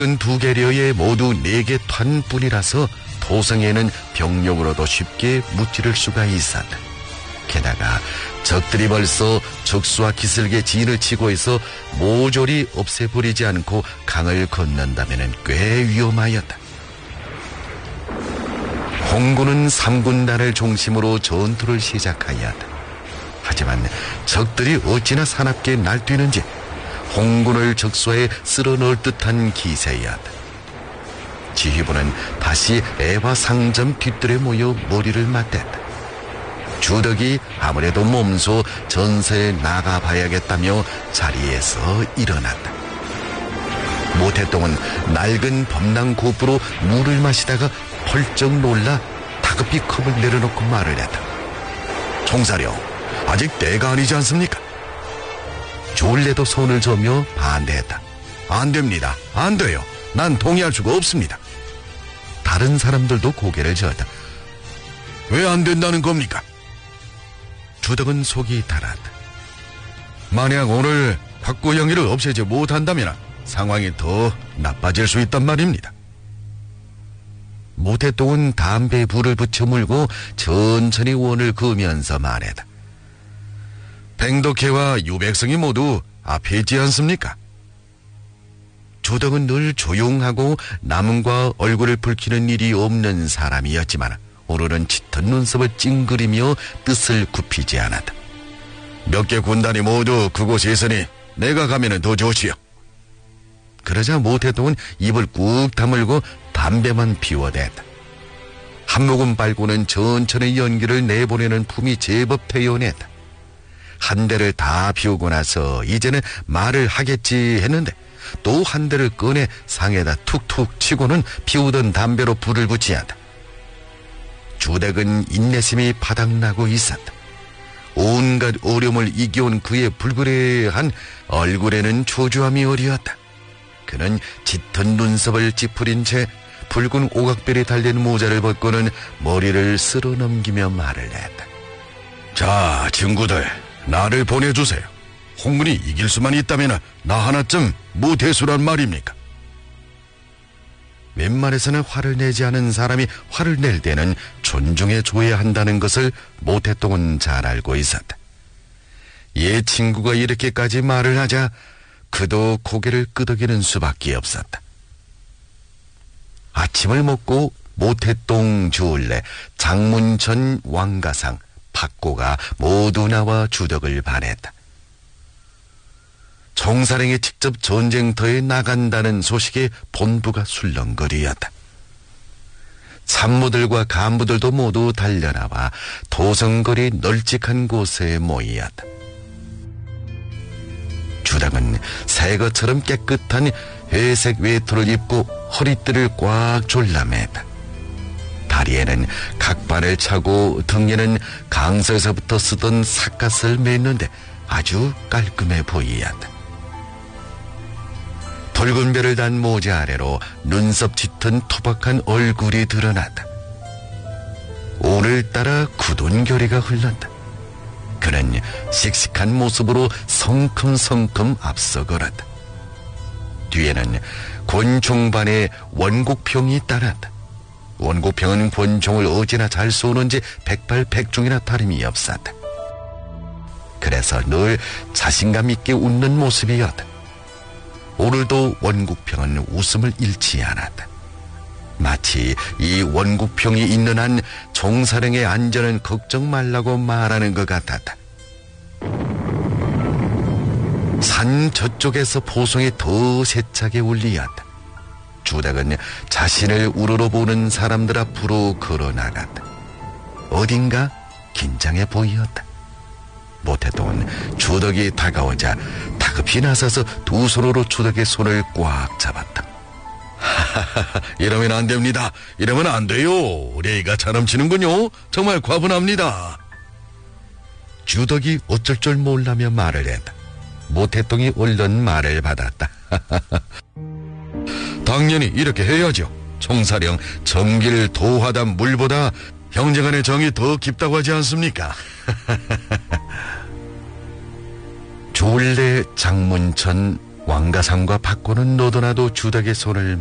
두 계려에 모두 4개 탄뿐이라서 도성에는 병력으로도 쉽게 무찌를 수가 있었다. 게다가 적들이 벌써 적수와 기슭에 진을 치고 있어 모조리 없애버리지 않고 강을 건넌다면 꽤 위험하였다. 홍군은 3군단을 중심으로 전투를 시작하였다. 하지만 적들이 어찌나 사납게 날뛰는지 홍군을 적수에 쓸어넣을 듯한 기세였다. 지휘부는 다시 애화상점 뒤뜰에 모여 머리를 맞댔다. 주덕이 아무래도 몸소 전세에 나가봐야겠다며 자리에서 일어났다. 모태똥은 낡은 범랑고프로 물을 마시다가 펄쩍 놀라 다급히 컵을 내려놓고 말을 했다. 총사령, 아직 때가 아니지 않습니까? 졸래도 손을 저며 반대했다. 안 됩니다. 안 돼요. 난 동의할 수가 없습니다. 다른 사람들도 고개를 저었다. 왜 안 된다는 겁니까? 주덕은 속이 달았다. 만약 오늘 곽구영이를 없애지 못한다면 상황이 더 나빠질 수 있단 말입니다. 모태똥은 담배에 불을 붙여 물고 천천히 원을 그으면서 말했다. 뱅덕회와 유백성이 모두 앞에 있지 않습니까? 주덕은 늘 조용하고 남과 얼굴을 붉히는 일이 없는 사람이었지만 오늘은 짙은 눈썹을 찡그리며 뜻을 굽히지 않았다. 몇 개 군단이 모두 그곳에 있으니 내가 가면은 더 좋지요. 그러자 모태똥은 입을 꾹 다물고 담배만 피워댔다. 한 모금 빨고는 천천히 연기를 내보내는 품이 제법 태연했다. 한 대를 다 피우고 나서 이제는 말을 하겠지 했는데 또 한 대를 꺼내 상에다 툭툭 치고는 피우던 담배로 불을 붙이었다. 주덕은 인내심이 바닥나고 있었다. 온갖 어려움을 이겨온 그의 불그레한 얼굴에는 초조함이 어리었다. 그는 짙은 눈썹을 찌푸린 채 붉은 오각별이 달린 모자를 벗고는 머리를 쓸어넘기며 말을 했다. 자, 친구들, 나를 보내주세요. 홍군이 이길 수만 있다면 나 하나쯤 무대수란 말입니까? 웬만해서는 화를 내지 않은 사람이 화를 낼 때는 존중해줘야 한다는 것을 모태똥은 잘 알고 있었다. 얘 친구가 이렇게까지 말을 하자 그도 고개를 끄덕이는 수밖에 없었다. 아침을 먹고 모태똥, 주울래, 장문천, 왕가상, 박고가 모두 나와 주덕을 반했다. 정사령이 직접 전쟁터에 나간다는 소식에 본부가 술렁거리었다. 참모들과 간부들도 모두 달려나와 도성거리 널찍한 곳에 모이었다. 주덕은 새것처럼 깨끗한 회색 외투를 입고 허리띠를 꽉 졸라맸다. 다리에는 각발을 차고 등에는 강서에서부터 쓰던 삿갓을 맸는데 아주 깔끔해 보이었다. 붉은 별을 단 모자 아래로 눈썹 짙은 투박한 얼굴이 드러났다. 오늘따라 굳은 결의가 흘렀다. 그는 씩씩한 모습으로 성큼성큼 앞서 걸었다. 뒤에는 권총반의 원국평이 따랐다. 원국평은 권총을 어찌나 잘 쏘는지 백발백중이나 다름이 없었다. 그래서 늘 자신감 있게 웃는 모습이었다. 오늘도 원국평은 웃음을 잃지 않았다. 마치 이 원국평이 있는 한 종사령의 안전은 걱정 말라고 말하는 것 같았다. 산 저쪽에서 포송이 더 세차게 울리었다. 주덕은 자신을 우러러 보는 사람들 앞으로 걸어나갔다. 어딘가 긴장해 보이었다. 모태똥은 주덕이 다가오자 다급히 나서서 두 손으로 주덕의 손을 꽉 잡았다. 이러면 안 됩니다. 이러면 안 돼요. 레이가 차 넘치는군요. 정말 과분합니다. 주덕이 어쩔 줄 몰라며 말을 했다. 모태똥이 얼른 말을 받았다. 당연히 이렇게 해야죠. 총사령, 정길 도하다 물보다 형제간의 정이 더 깊다고 하지 않습니까? 조을래, 장문천, 왕가상과 박고는 너도나도 주덕의 손을